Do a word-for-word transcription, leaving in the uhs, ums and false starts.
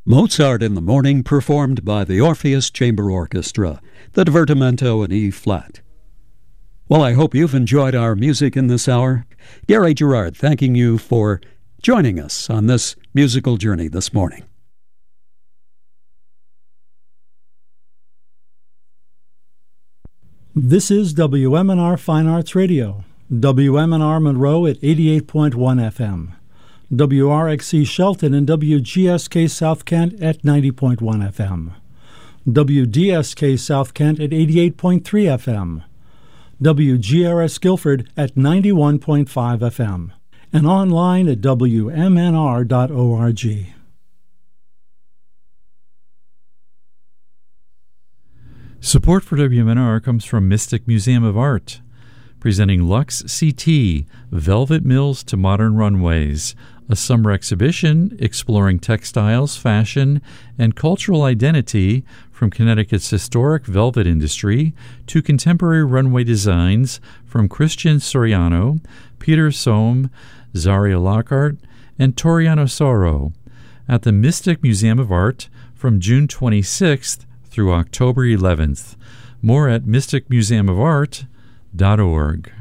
Mozart in the Morning, performed by the Orpheus Chamber Orchestra, the Divertimento in E-flat. Well, I hope you've enjoyed our music in this hour. Gary Gerard thanking you for joining us on this musical journey this morning. This is W M N R Fine Arts Radio, W M N R Monroe at eighty-eight point one F M. W R X C Shelton and W G S K South Kent at ninety point one F M. W D S K South Kent at eighty-eight point three F M. W G R S Guilford at ninety-one point five F M. And online at W M N R dot org. Support for W M N R comes from Mystic Museum of Art, presenting Lux C T, Velvet Mills to Modern Runways, a summer exhibition exploring textiles, fashion, and cultural identity from Connecticut's historic velvet industry to contemporary runway designs from Christian Soriano, Peter Sohm, Zaria Lockhart, and Toriano Soro at the Mystic Museum of Art from June twenty-sixth through October eleventh. More at mystic museum of art dot org.